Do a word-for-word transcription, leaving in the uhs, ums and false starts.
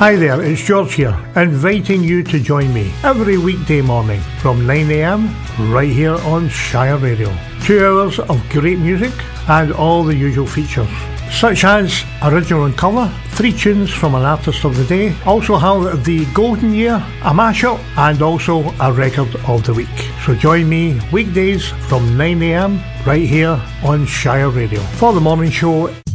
Hi there, it's George here, inviting you to join me every weekday morning from nine a m right here on Shire Radio. Two hours of great music and all the usual features, such as Original and Colour, three tunes from an artist of the day, also have the Golden Year, a mashup, and also a record of the week. So join me weekdays from nine a m right here on Shire Radio for the morning show.